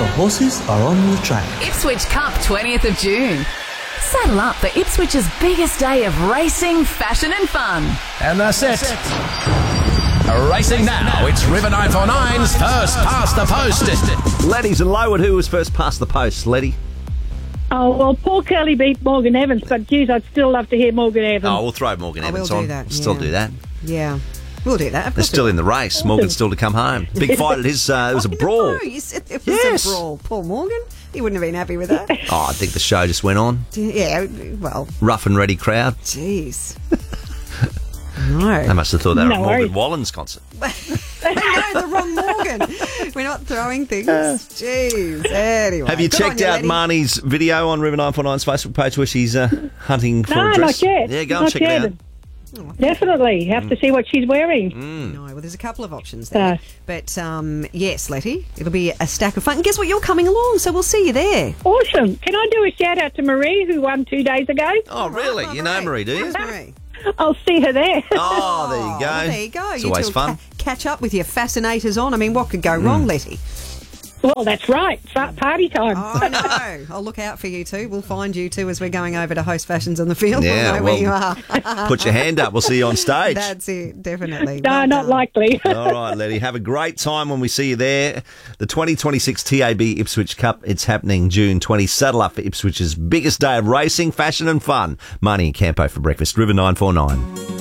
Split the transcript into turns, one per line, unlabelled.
horses are on the track.
Ipswich Cup 20th of June. Saddle up for Ipswich's biggest day of racing, fashion and fun.
And that's it. Racing now, it's River 949's First Past the Post.
Letty's and Lowood, who was first past the post? Letty?
Oh, well, Paul Curley beat Morgan Evans, but, geez, I'd still love to hear Morgan Evans.
Oh, we'll throw Morgan Evans
we'll
on.
do that,
Still
yeah.
do that.
Yeah. We'll do that.
They're still in the race. Morgan's still to come home. Big fight at his... it was a brawl.
No, you said it was a brawl. Paul Morgan? He wouldn't have been happy with that.
Oh, I think the show just went on.
Yeah, well...
Rough and ready crowd.
Jeez. No.
They must have thought they were at
worries.
Morgan Wallen's concert.
No, the wrong Morgan. We're not throwing things. Jeez. Anyway.
Have you
good on
checked out
Letty.
Marnie's video on River 949's Facebook page where she's hunting for a
No,
dress?
not yet.
Yeah, go and
Not
check
yet.
it out.
Definitely. Have to see what she's wearing.
No, well, there's a couple of options there. But, yes, Letty, it'll be a stack of fun. And guess what? You're coming along, so we'll see you there.
Awesome. Can I do a shout-out to Marie, who won 2 days ago?
Oh, really? You know Marie, do you?
Who's Marie?
I'll see her there.
Oh, there you go.
Well, there you go.
It's
You
always
two
fun.
catch up with your fascinators on. I mean, what could go wrong, Letty?
Well, that's right. Party time.
Oh, I know. I'll look out for you two. We'll find you two as we're going over to Host Fashions on the field.
Yeah,
we'll know where you are.
Put your hand up. We'll see you on stage.
That's it, definitely.
No,
Well
not
done.
likely.
All right, Letty. Have a great time when we see you there. The 2026 TAB Ipswich Cup. It's happening June 20. Saddle up for Ipswich's biggest day of racing, fashion and fun. Marnie and Campo for breakfast. River 949.